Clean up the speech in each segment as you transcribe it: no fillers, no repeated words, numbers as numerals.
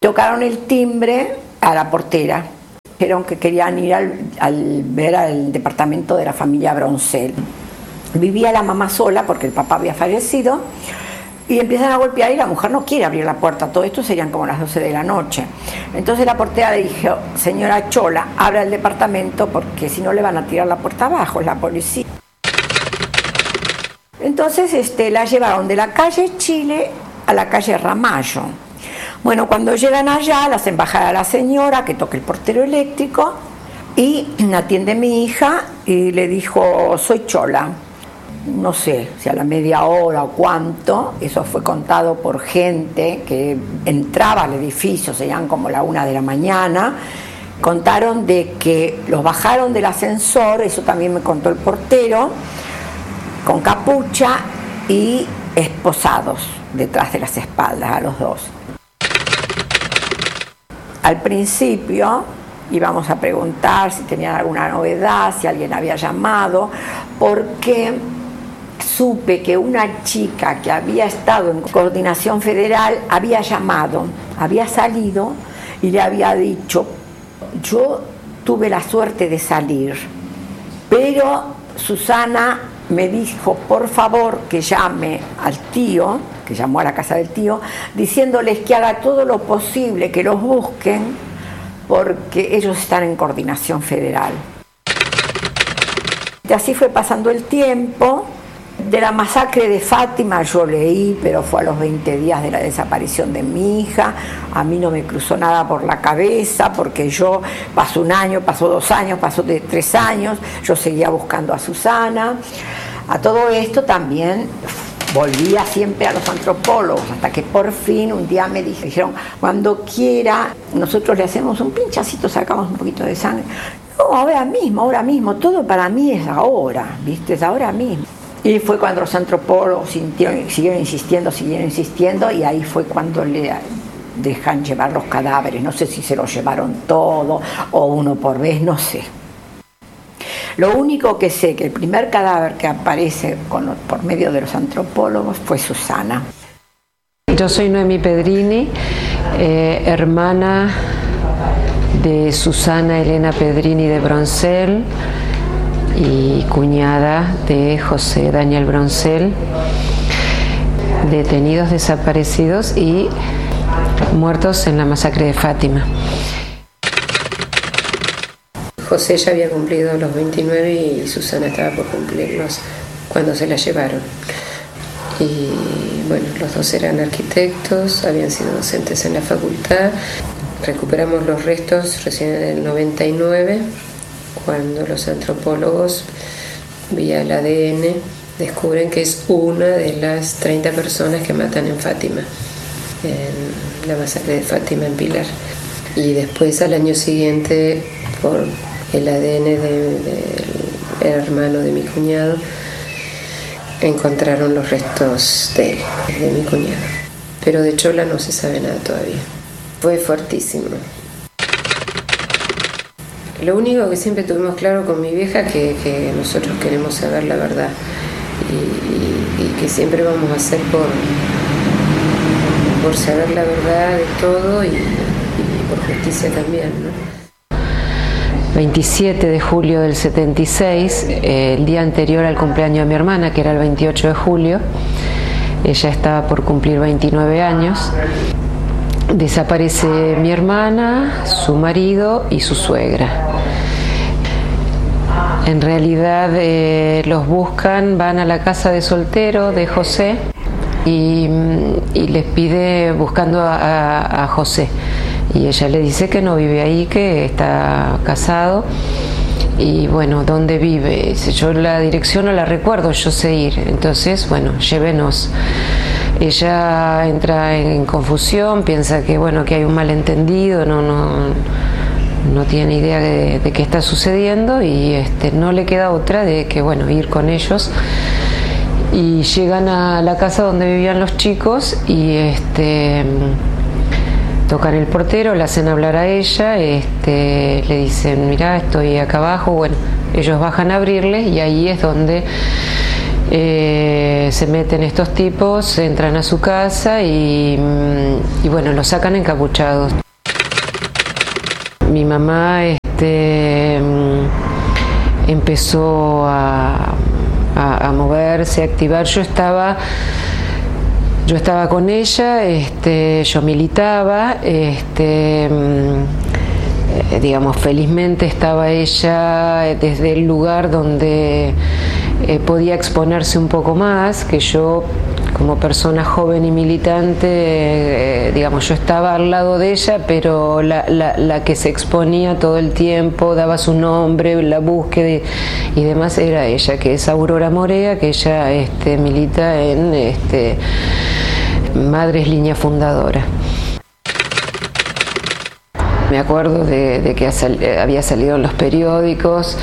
Tocaron el timbre a la portera. Dijeron que querían ir al ver al departamento de la familia Broncel. Vivía la mamá sola porque el papá había fallecido y empiezan a golpear y la mujer no quiere abrir la puerta. Todo esto serían como las 12 de la noche. Entonces la portera le dijo: señora Chola, abra el departamento porque si no le van a tirar la puerta abajo, es la policía. Entonces la llevaron de la calle Chile a la calle Ramallo. Bueno, cuando llegan allá, las embajada a la señora que toca el portero eléctrico y atiende mi hija y le dijo: soy Chola. No sé si a la media hora o cuánto, eso fue contado por gente que entraba al edificio, serían como la 1 de la mañana, contaron de que los bajaron del ascensor, eso también me contó el portero, con capucha y esposados detrás de las espaldas a los dos. Al principio íbamos a preguntar si tenían alguna novedad, si alguien había llamado, porque supe que una chica que había estado en Coordinación Federal había llamado, había salido y le había dicho: yo tuve la suerte de salir, pero Susana me dijo por favor que llame al tío, que llamó a la casa del tío, diciéndoles que haga todo lo posible, que los busquen, porque ellos están en Coordinación Federal. Y así fue pasando el tiempo. De la masacre de Fátima yo leí, pero fue a los 20 días de la desaparición de mi hija. A mí no me cruzó nada por la cabeza, porque yo pasó 1 año, pasó 2 años, pasó 3 años, yo seguía buscando a Susana. A todo esto también volvía siempre a los antropólogos, hasta que por fin un día me dijeron: cuando quiera, nosotros le hacemos un pinchacito, sacamos un poquito de sangre. No, ahora mismo, todo para mí es ahora, ¿viste? Es ahora mismo. Y fue cuando los antropólogos siguieron insistiendo, y ahí fue cuando le dejan llevar los cadáveres. No sé si se los llevaron todo o uno por vez, no sé. Lo único que sé, que el primer cadáver que aparece por medio de los antropólogos fue Susana. Yo soy Noemí Pedrini, hermana de Susana Elena Pedrini de Broncel y cuñada de José Daniel Broncel, detenidos, desaparecidos y muertos en la masacre de Fátima. José ya había cumplido los 29 y Susana estaba por cumplirlos cuando se la llevaron. Y bueno, los dos eran arquitectos, habían sido docentes en la facultad. Recuperamos los restos recién en el 99, cuando los antropólogos, vía el ADN, descubren que es una de las 30 personas que matan en Fátima, en la masacre de Fátima en Pilar. Y después, al año siguiente, por el ADN del hermano de mi cuñado, encontraron los restos de mi cuñado. Pero de Chola no se sabe nada todavía. Fue fuertísimo. Lo único que siempre tuvimos claro con mi vieja que nosotros queremos saber la verdad y que siempre vamos a hacer por saber la verdad de todo y por justicia también, ¿no? 27 de julio del 76, el día anterior al cumpleaños de mi hermana, que era el 28 de julio, ella estaba por cumplir 29 años. Desaparece mi hermana, su marido y su suegra. En realidad los buscan, van a la casa de soltero de José y les pide buscando a José. Y ella le dice que no vive ahí, que está casado. Y bueno, ¿dónde vive? Yo la dirección no la recuerdo, yo sé ir. Entonces, bueno, llévenos. Ella entra en confusión, piensa que bueno, que hay un malentendido, no tiene idea de qué está sucediendo y no le queda otra de que bueno, ir con ellos. Y llegan a la casa donde vivían los chicos y tocan el portero, le hacen hablar a ella, le dicen: mirá, estoy acá abajo. Bueno, ellos bajan a abrirle y ahí es donde se meten estos tipos, entran a su casa y bueno, los sacan encapuchados. Mi mamá empezó a moverse, a activar. Yo estaba con ella, yo militaba, digamos, felizmente estaba ella desde el lugar donde podía exponerse un poco más, que yo como persona joven y militante, digamos, yo estaba al lado de ella, pero la que se exponía todo el tiempo, daba su nombre, la búsqueda y demás, era ella, que es Aurora Morea, que ella milita en Madres Línea Fundadora. Me acuerdo de que había salido en los periódicos.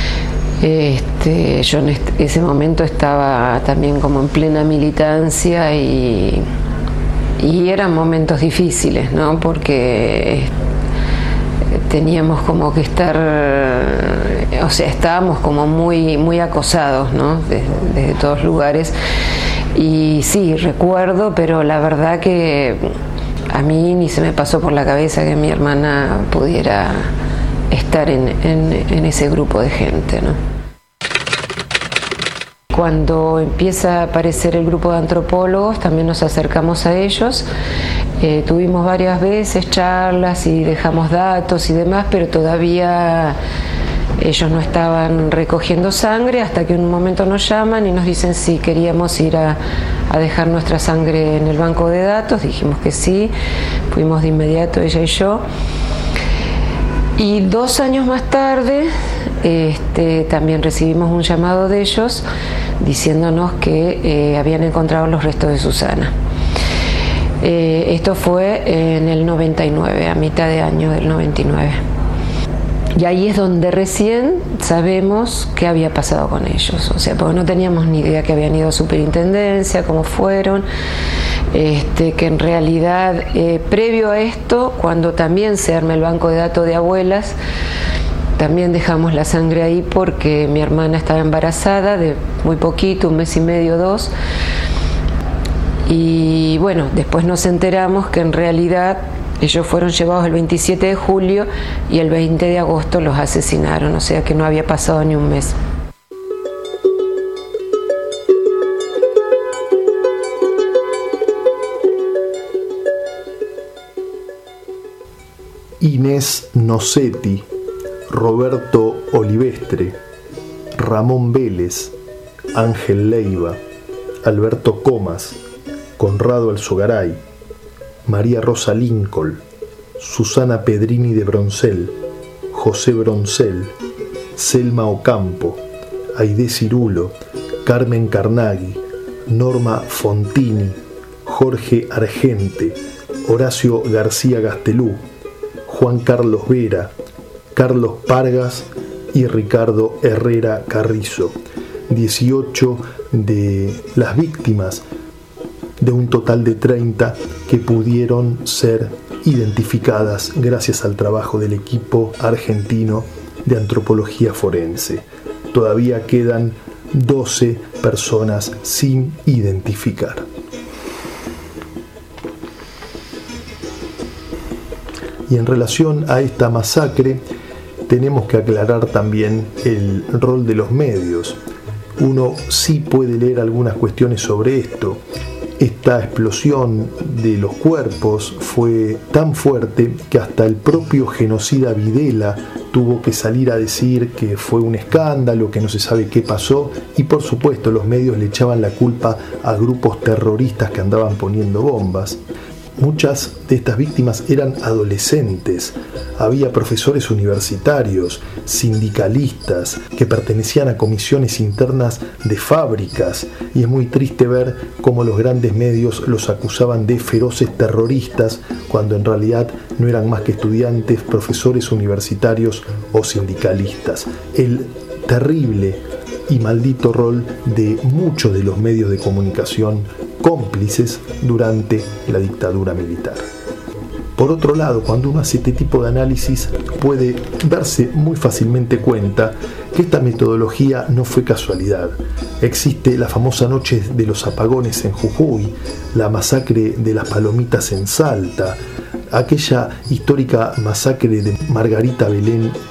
Yo en ese momento estaba también como en plena militancia y eran momentos difíciles, ¿no? Porque teníamos como que estar, o sea, estábamos como muy acosados, ¿no? Desde todos lugares. Y sí, recuerdo, pero la verdad que a mí ni se me pasó por la cabeza que mi hermana pudiera estar en ese grupo de gente, ¿no? Cuando empieza a aparecer el grupo de antropólogos, también nos acercamos a ellos. Tuvimos varias veces charlas y dejamos datos y demás, pero todavía ellos no estaban recogiendo sangre, hasta que en un momento nos llaman y nos dicen si queríamos ir a dejar nuestra sangre en el banco de datos. Dijimos que sí, fuimos de inmediato ella y yo. Y 2 años más tarde también recibimos un llamado de ellos diciéndonos que habían encontrado los restos de Susana. Esto fue en el 99, a mitad de año del 99. Y ahí es donde recién sabemos qué había pasado con ellos. O sea, porque no teníamos ni idea que habían ido a superintendencia, cómo fueron. Que en realidad, previo a esto, cuando también se arma el banco de datos de abuelas, también dejamos la sangre ahí porque mi hermana estaba embarazada de muy poquito, 1 mes y medio, 2. Y bueno, después nos enteramos que en realidad ellos fueron llevados el 27 de julio y el 20 de agosto los asesinaron, o sea que no había pasado ni un mes. Inés Nocetti, Roberto Olivestre, Ramón Vélez, Ángel Leiva, Alberto Comas, Conrado Alzogaray, María Rosa Lincoln, Susana Pedrini de Broncel, José Broncel, Selma Ocampo, Aide Cirulo, Carmen Carnaghi, Norma Fontini, Jorge Argente, Horacio García Gastelú, Juan Carlos Vera, Carlos Pargas y Ricardo Herrera Carrizo. 18 de las víctimas de un total de 30 que pudieron ser identificadas gracias al trabajo del equipo argentino de antropología forense. Todavía quedan 12 personas sin identificar. Y en relación a esta masacre, tenemos que aclarar también el rol de los medios. Uno sí puede leer algunas cuestiones sobre esto. Esta explosión de los cuerpos fue tan fuerte que hasta el propio genocida Videla tuvo que salir a decir que fue un escándalo, que no se sabe qué pasó, y por supuesto los medios le echaban la culpa a grupos terroristas que andaban poniendo bombas. Muchas de estas víctimas eran adolescentes, había profesores universitarios, sindicalistas que pertenecían a comisiones internas de fábricas, y es muy triste ver cómo los grandes medios los acusaban de feroces terroristas cuando en realidad no eran más que estudiantes, profesores universitarios o sindicalistas. El terrible y maldito rol de muchos de los medios de comunicación cómplices durante la dictadura militar. Por otro lado, cuando uno hace este tipo de análisis, puede darse muy fácilmente cuenta que esta metodología no fue casualidad. Existe la famosa Noche de los Apagones en Jujuy, la masacre de las Palomitas en Salta, aquella histórica masacre de Margarita Belén